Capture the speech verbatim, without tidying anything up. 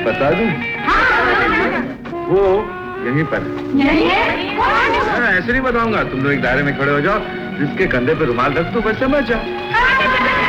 बता दूं? वो यहीं पर यहीं है? ऐसे नहीं बताऊंगा, तुम लोग एक दायरे में खड़े हो जाओ, जिसके कंधे पे रुमाल रख दो बस समझ जाओ।